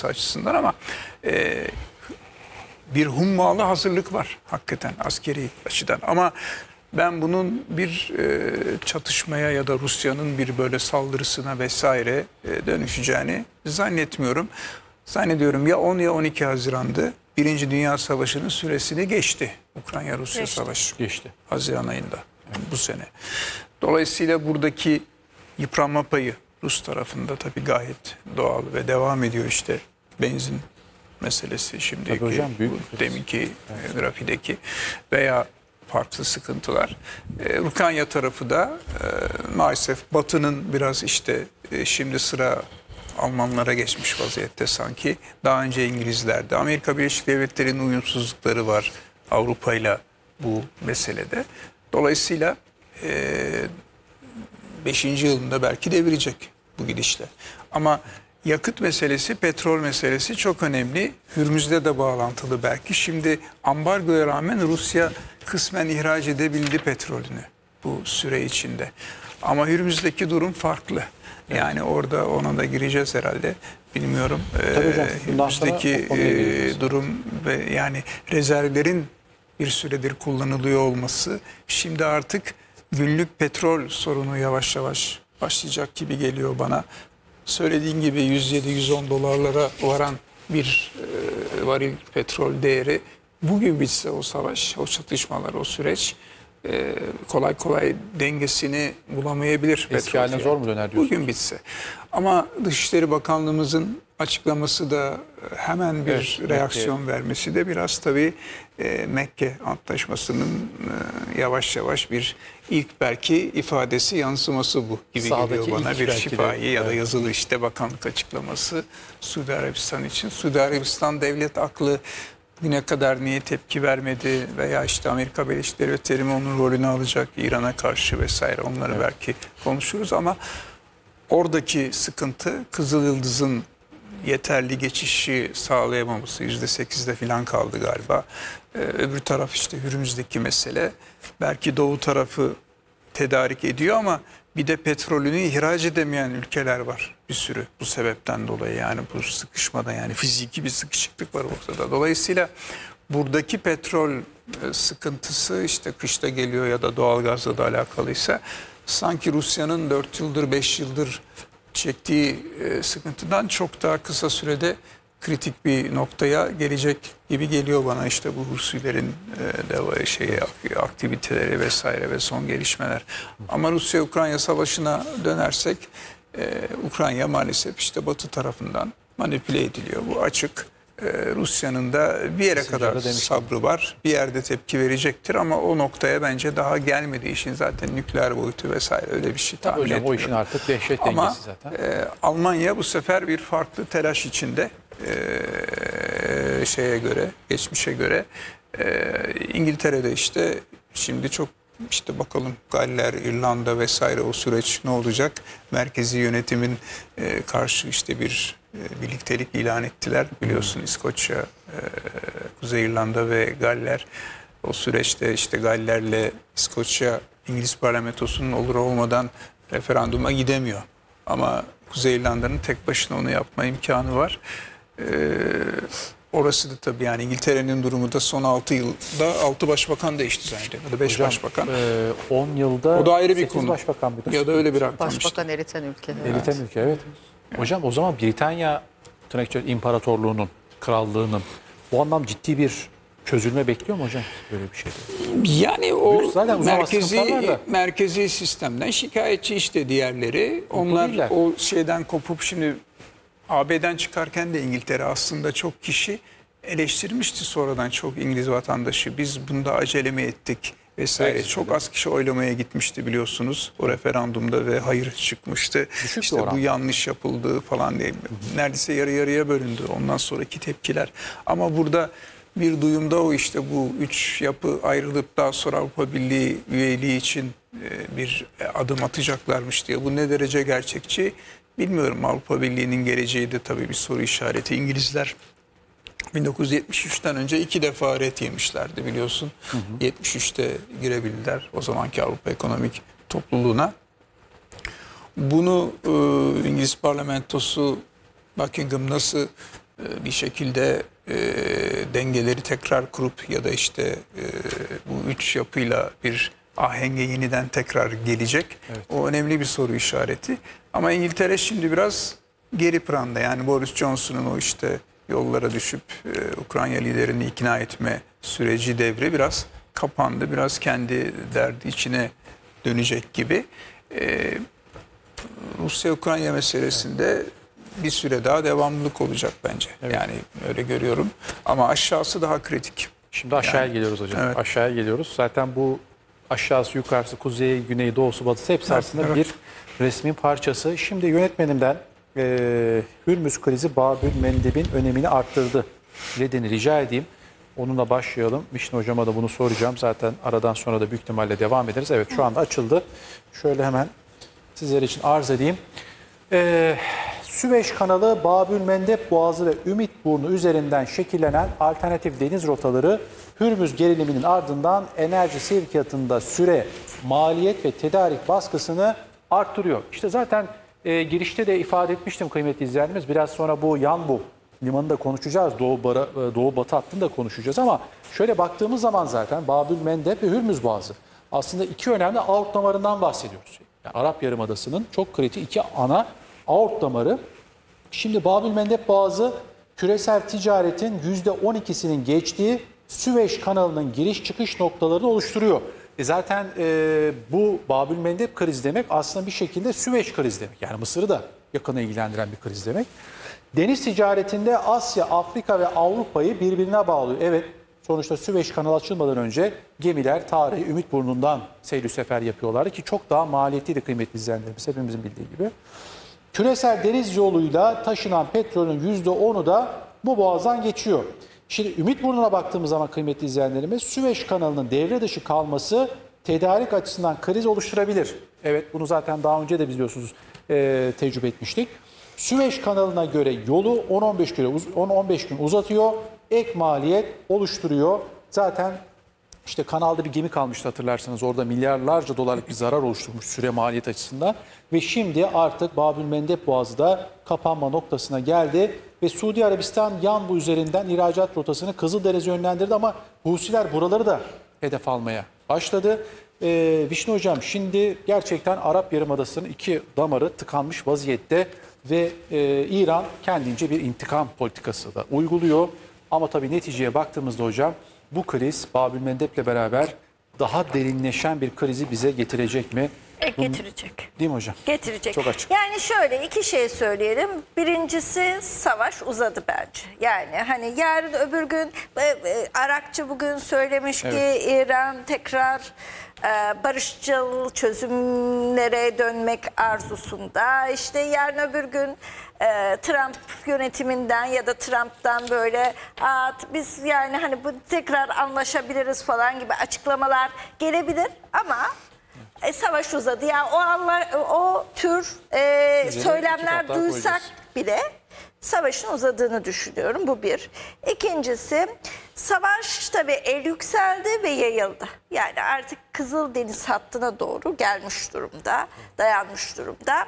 olması açısından ama bir hummalı hazırlık var hakikaten askeri açıdan. Ama ben bunun bir çatışmaya ya da Rusya'nın bir böyle saldırısına vesaire dönüşeceğini zannetmiyorum. Zannediyorum ya 10 ya 12 Haziran'dı. Birinci Dünya Savaşı'nın süresini geçti. Ukrayna-Rusya Savaşı. Geçti. Haziran ayında bu sene. Dolayısıyla buradaki yıpranma payı Rus tarafında tabii gayet doğal ve devam ediyor işte benzin meselesi şimdiki, hocam, büyük deminki grafideki veya farklı sıkıntılar. Ukrayna tarafı da maalesef Batı'nın biraz işte şimdi sıra Almanlara geçmiş vaziyette sanki. Daha önce İngilizler'de. Amerika Birleşik Devletleri'nin uyumsuzlukları var Avrupa'yla bu meselede. Dolayısıyla 5. yılında belki devirecek bu gidişle. Ama yakıt meselesi, petrol meselesi çok önemli. Hürmüz'de de bağlantılı belki. Şimdi ambargoya rağmen Rusya kısmen ihraç edebildi petrolünü bu süre içinde. Ama Hürmüz'deki durum farklı. Yani orada ona da gireceğiz herhalde. Bilmiyorum. Hürmüz'deki durum ve yani rezervlerin bir süredir kullanılıyor olması şimdi artık günlük petrol sorunu yavaş yavaş başlayacak gibi geliyor bana. Söylediğin gibi 107-110 dolarlara varan bir varil petrol değeri bugün bitse o savaş, o çatışmalar, o süreç kolay kolay dengesini bulamayabilir. Eski haline zor mu döner diyorsun? Bugün bitse. Ama Dışişleri Bakanlığımızın açıklaması da hemen bir reaksiyon vermesi de biraz tabii Mekke Antlaşması'nın yavaş yavaş bir ilk belki ifadesi yansıması bu gibi geliyor bana. Bir şifai ya da yazılı işte bakanlık açıklaması Suudi Arabistan için. Suudi Arabistan devlet aklı bugüne kadar niye tepki vermedi veya işte Amerika Birleşik Devletleri mi onun rolünü alacak İran'a karşı vesaire onları belki konuşuruz ama oradaki sıkıntı Kızıl Yıldız'ın yeterli geçişi sağlayamaması %8'de falan kaldı galiba. Öbür taraf işte Hürmüz'deki mesele. Belki doğu tarafı tedarik ediyor ama bir de petrolünü ihraç edemeyen ülkeler var bir sürü bu sebepten dolayı yani bu sıkışmada yani fiziki bir sıkışıklık var ortada. Dolayısıyla buradaki petrol sıkıntısı işte kışta geliyor ya da doğalgazla da alakalıysa sanki Rusya'nın 4 yıldır 5 yıldır çektiği sıkıntıdan çok daha kısa sürede kritik bir noktaya gelecek gibi geliyor bana işte bu Husilerin aktiviteleri vesaire ve son gelişmeler. Ama Rusya-Ukrayna savaşına dönersek Ukrayna maalesef işte Batı tarafından manipüle ediliyor. Bu açık. Rusya'nın da bir yere kadar sabrı var. Bir yerde tepki verecektir ama o noktaya bence daha gelmedi işin zaten nükleer boyutu vesaire öyle bir şey tahmin etmiyorum. O işin artık dehşet dengesi zaten. Almanya bu sefer bir farklı telaş içinde şeye göre, geçmişe göre İngiltere'de işte şimdi çok işte bakalım Galler, İrlanda vesaire o süreç ne olacak? Merkezi yönetimin karşı işte bir birliktelik ilan ettiler. Biliyorsun İskoçya, Kuzey İrlanda ve Galler o süreçte işte Galler'le İskoçya İngiliz parlamentosunun olur olmadan referanduma gidemiyor. Ama Kuzey İrlanda'nın tek başına onu yapma imkanı var. Orası da tabii yani İngiltere'nin durumu da son 6 yılda 6 başbakan değişti zannediyorum. Ya da 5 başbakan. 10 yılda o da ayrı bir konu. Başbakan mıdır? Ya da öyle bir rakam Başbakan eriten ülke. Eriten ülke evet. Hocam o zaman Britanya İmparatorluğu'nun, krallığının bu anlam ciddi bir çözülme bekliyor mu hocam böyle bir şey? Yani o merkezi sistemden şikayetçi işte diğerleri. Onlar o şeyden kopup şimdi AB'den çıkarken de İngiltere aslında çok kişi eleştirmişti sonradan çok İngiliz vatandaşı. Biz bunda acele mi ettik vesaire. Evet, çok az kişi oylamaya gitmişti biliyorsunuz o referandumda ve hayır çıkmıştı. İşte bu yanlış yapıldı falan diye. Neredeyse yarı yarıya bölündü ondan sonraki tepkiler. Ama burada bir duyumda o işte bu 3 yapı ayrılıp daha sonra Avrupa Birliği üyeliği için bir adım atacaklarmış diye. Bu ne derece gerçekçi bilmiyorum. Avrupa Birliği'nin geleceği de tabii bir soru işareti. İngilizler 1973'ten önce 2 defa ret yemişlerdi biliyorsun. 73'te girebildiler o zamanki Avrupa Ekonomik Topluluğu'na. Bunu İngiliz parlamentosu Buckingham nasıl bir şekilde dengeleri tekrar kurup ya da işte bu üç yapıyla bir ahenge yeniden tekrar gelecek. Evet. O önemli bir soru işareti. Ama İngiltere şimdi biraz geri planda. Yani Boris Johnson'un o işte yollara düşüp Ukrayna liderini ikna etme süreci devri biraz kapandı. Biraz kendi derdi içine dönecek gibi. Rusya-Ukrayna meselesinde bir süre daha devamlılık olacak bence. Evet. Yani öyle görüyorum. Ama aşağısı daha kritik. Şimdi aşağıya geliyoruz hocam. Evet. Aşağıya geliyoruz. Zaten bu aşağısı, yukarısı, kuzeyi, güneyi, doğusu, batısı hepsi aslında evet. bir resmin parçası. Şimdi yönetmenimden Hürmüz krizi Babül Mendeb'in önemini arttırdı dediğini rica edeyim. Onunla başlayalım. Mişne hocama da bunu soracağım. Zaten aradan sonra da büyük ihtimalle devam ederiz. Evet, şu anda açıldı. Şöyle hemen sizler için arz edeyim. Süveyş kanalı, Babül Mendeb Boğazı ve Ümitburnu üzerinden şekillenen alternatif deniz rotaları Hürmüz geriliminin ardından enerji sevkiyatında süre, maliyet ve tedarik baskısını arttırıyor. İşte zaten girişte de ifade etmiştim kıymetli izleyenlerimiz. Biraz sonra bu Yanbu limanını da konuşacağız. Doğu Batı hattını da konuşacağız ama şöyle baktığımız zaman zaten Babül Mendeb ve Hürmüz Boğazı aslında iki önemli aort damarından bahsediyoruz. Yani Arap Yarımadası'nın çok kritik iki ana aort damarı. Şimdi Babül Mendeb Boğazı küresel ticaretin %12'sinin geçtiği Süveyş kanalının giriş çıkış noktalarını oluşturuyor. Zaten bu Babül Mendeb krizi demek aslında bir şekilde Süveyş krizi demek. Yani Mısır'ı da yakına ilgilendiren bir kriz demek. Deniz ticaretinde Asya, Afrika ve Avrupa'yı birbirine bağlıyor. Evet, sonuçta Süveyş kanalı açılmadan önce gemiler tarihi Ümitburnu'ndan seyir sefer yapıyorlardı ki çok daha maliyetliydi kıymetli izleyenlerimiz hepimizin bildiği gibi. Küresel deniz yoluyla taşınan petrolün %10'u da bu boğazdan geçiyor. Şimdi Ümitburnu'na baktığımız zaman kıymetli izleyenlerimiz Süveyş kanalının devre dışı kalması tedarik açısından kriz oluşturabilir. Evet, bunu zaten daha önce de biliyorsunuz tecrübe etmiştik. Süveyş kanalına göre yolu 10-15 gün uzatıyor, ek maliyet oluşturuyor. Zaten işte kanalda bir gemi kalmıştı hatırlarsanız, orada milyarlarca dolarlık bir zarar oluşturmuş süre maliyet açısından. Ve şimdi artık Babül Mendeb Boğazı da kapanma noktasına geldi. Ve Suudi Arabistan Yanbu üzerinden ihracat rotasını Kızıldeniz'e yönlendirdi ama Husiler buraları da hedef almaya başladı. Vişne Hocam, şimdi gerçekten Arap Yarımadası'nın iki damarı tıkanmış vaziyette ve İran kendince bir intikam politikası da uyguluyor. Ama tabii neticeye baktığımızda hocam bu kriz Babül Mendeb'le beraber daha derinleşen bir krizi bize getirecek mi? Getirecek. Değil mi hocam? Getirecek. Çok açık. Yani şöyle iki şey söyleyelim. Birincisi, savaş uzadı bence. Yani hani yarın öbür gün Arakçı bugün söylemiş ki İran tekrar barışçıl çözümlere dönmek arzusunda. İşte yarın öbür gün Trump yönetiminden ya da Trump'tan böyle biz yani hani bu tekrar anlaşabiliriz falan gibi açıklamalar gelebilir ama savaş uzadı. Yani o tür söylemler duysak bile savaşın uzadığını düşünüyorum. Bu bir. İkincisi, savaş tabii el yükseldi ve yayıldı. Yani artık Kızıldeniz hattına doğru gelmiş durumda, dayanmış durumda.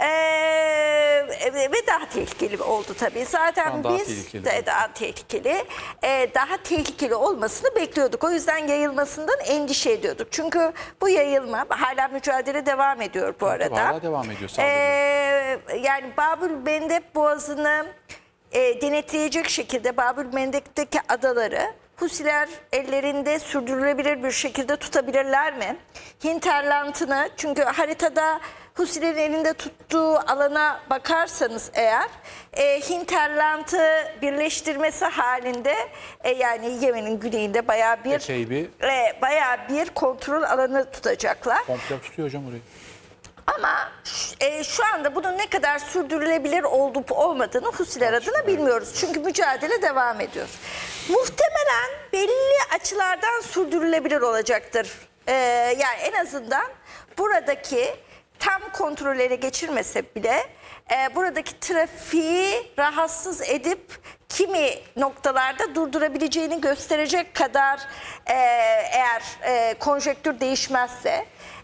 Ve daha tehlikeli oldu tabii. Zaten daha biz tehlikeli. de daha tehlikeli olmasını bekliyorduk. O yüzden yayılmasından endişe ediyorduk. Çünkü bu yayılma hala mücadele devam ediyor bu arada. Hala devam ediyor saldırılar. Yani Babül Mendeb Boğazı'nı denetleyecek şekilde Babül Mendeb'deki adaları Husiler ellerinde sürdürülebilir bir şekilde tutabilirler mi? Hinterland'ını, çünkü haritada Husilerin elinde tuttuğu alana bakarsanız eğer Hinterland'ı birleştirmesi halinde yani Yemen'in güneyinde bayağı bir kontrol alanı tutacaklar. Komple tutuyor hocam orayı. Ama şu anda bunun ne kadar sürdürülebilir olup olmadığını Husiler adına bilmiyoruz. Çünkü mücadele devam ediyor. Muhtemelen belli açılardan sürdürülebilir olacaktır. Yani en azından buradaki tam kontrol ele geçirmese bile buradaki trafiği rahatsız edip kimi noktalarda durdurabileceğini gösterecek kadar eğer konjektür değişmezse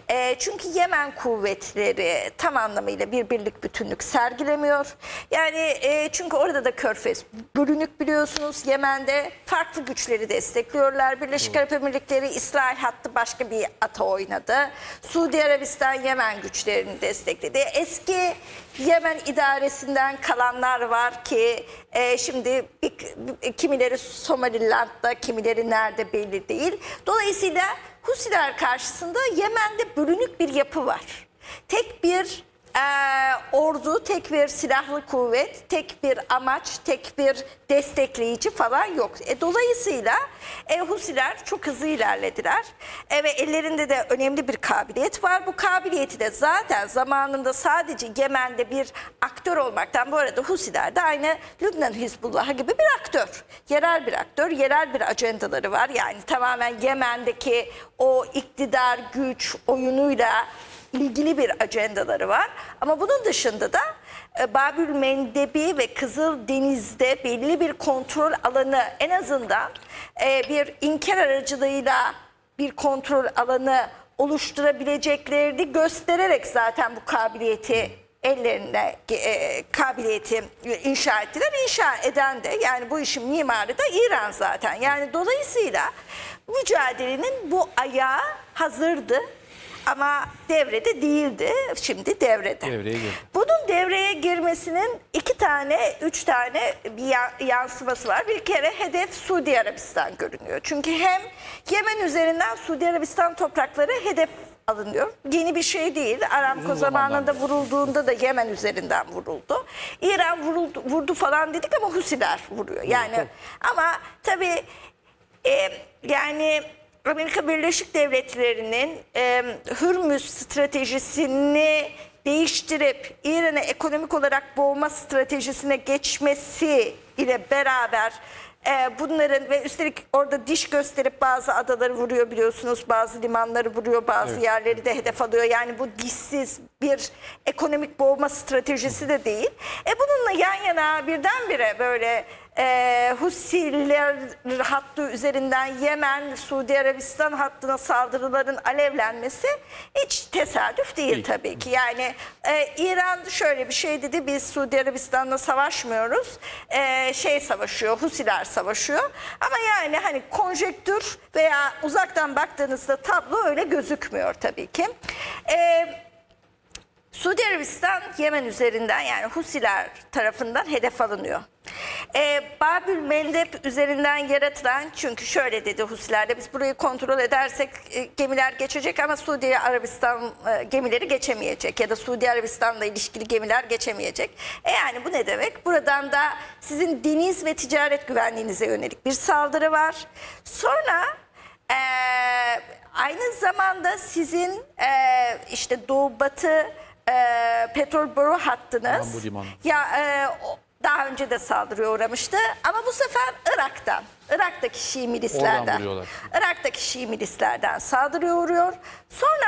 Çünkü Yemen kuvvetleri tam anlamıyla bir birlik bütünlük sergilemiyor. Yani çünkü orada da Körfez bölünük biliyorsunuz. Yemen'de farklı güçleri destekliyorlar. Birleşik Arap Emirlikleri İsrail hattı başka bir ata oynadı. Suudi Arabistan Yemen güçlerini destekledi. Eski Yemen idaresinden kalanlar var ki şimdi kimileri Somaliland'da, kimileri nerede belli değil. Dolayısıyla Husiler karşısında Yemen'de bölünük bir yapı var. Tek bir ordu, tek bir silahlı kuvvet, tek bir amaç, tek bir destekleyici falan yok. Dolayısıyla Husiler çok hızlı ilerlediler ve ellerinde de önemli bir kabiliyet var. Bu kabiliyeti de zaten zamanında sadece Yemen'de bir aktör olmaktan, bu arada Husiler de aynı Lübnan Hizbullah'ı gibi bir aktör. Yerel bir aktör, yerel bir ajandaları var. Yani tamamen Yemen'deki o iktidar, güç oyunuyla ilgili bir ajandaları var. Ama bunun dışında da Babül Mendebi ve Kızıldeniz'de belli bir kontrol alanı, en azından bir inkar aracılığıyla bir kontrol alanı oluşturabileceklerini göstererek zaten bu kabiliyeti ellerine kabiliyeti inşa ettiler. İnşa eden de, yani bu işin mimarı da İran zaten. Yani dolayısıyla mücadelenin bu ayağı hazırdı. Ama devrede değildi. Şimdi devrede. Devreye girdi. Bunun devreye girmesinin 3 tane bir yansıması var. Bir kere hedef Suudi Arabistan görünüyor. Çünkü hem Yemen üzerinden Suudi Arabistan toprakları hedef alınıyor. Yeni bir şey değil. Aramco zamanında vurulduğunda da Yemen üzerinden vuruldu. İran vurdu falan dedik ama Husiler vuruyor. Yani ama tabii yani Amerika Birleşik Devletleri'nin Hürmüz stratejisini değiştirip İran'ı ekonomik olarak boğma stratejisine geçmesi ile beraber bunların ve üstelik orada diş gösterip bazı adaları vuruyor biliyorsunuz, bazı limanları vuruyor, bazı yerleri de hedef alıyor. Yani bu dişsiz bir ekonomik boğma stratejisi de değil. Bununla yan yana birdenbire böyle Husiler hattı üzerinden Yemen, Suudi Arabistan hattına saldırıların alevlenmesi hiç tesadüf değil tabii ki. Yani İran şöyle bir şey dedi, biz Suudi Arabistan'la savaşmıyoruz, savaşıyor, Husiler savaşıyor. Ama yani hani konjektür veya uzaktan baktığınızda tablo öyle gözükmüyor tabii ki. Suudi Arabistan Yemen üzerinden, yani Husiler tarafından hedef alınıyor. Babül Mendeb üzerinden yaratılan, çünkü şöyle dedi Husiler de, biz burayı kontrol edersek gemiler geçecek ama Suudi Arabistan gemileri geçemeyecek ya da Suudi Arabistan'la ilişkili gemiler geçemeyecek. Yani bu ne demek? Buradan da sizin deniz ve ticaret güvenliğinize yönelik bir saldırı var. Sonra aynı zamanda sizin işte Doğu Batı petrol boru hattınız daha önce de saldırıya uğramıştı ama bu sefer Irak'taki Şii milislerden saldırıya uğruyor. Sonra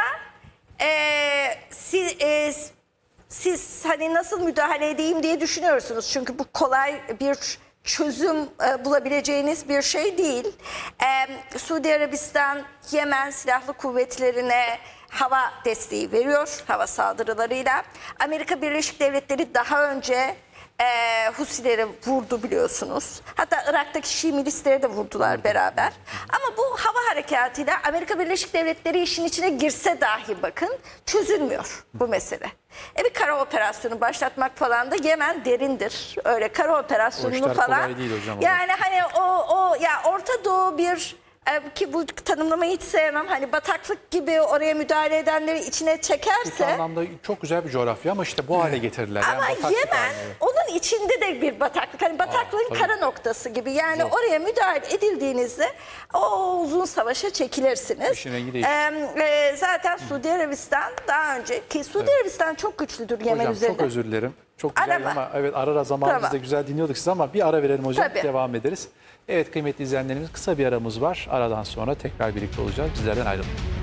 siz hani nasıl müdahale edeyim diye düşünüyorsunuz, çünkü bu kolay bir çözüm bulabileceğiniz bir şey değil. Suudi Arabistan Yemen silahlı kuvvetlerine hava desteği veriyor, hava saldırılarıyla. Amerika Birleşik Devletleri daha önce Husileri vurdu biliyorsunuz. Hatta Irak'taki Şii milisleri de vurdular beraber. Ama bu hava harekatıyla Amerika Birleşik Devletleri işin içine girse dahi bakın çözülmüyor bu mesele. Bir kara operasyonu başlatmak falan da Yemen derindir. Öyle kara operasyonunu falan. Değil hocam, yani hani ya Orta Doğu bir ki bu tanımlamayı hiç sevmem. Hani bataklık gibi oraya müdahale edenleri içine çekerse. Bu anlamda çok güzel bir coğrafya ama işte bu hale getirdiler. Ama yani Yemen onun içinde de bir bataklık. Hani bataklığın kara noktası gibi. Yani oraya müdahale edildiğinizde o uzun savaşa çekilirsiniz. Zaten Suudi Arabistan daha önce ki Suudi Arabistan çok güçlüdür Yemen hocam, üzerinde. Çok özür dilerim. Çok güzel ama evet ara zamanımızda güzel dinliyorduk sizi ama bir ara verelim hocam. Tabii. Devam ederiz. Evet kıymetli izleyenlerimiz, kısa bir aramız var. Aradan sonra tekrar birlikte olacağız. Bizlerden ayrılmayın.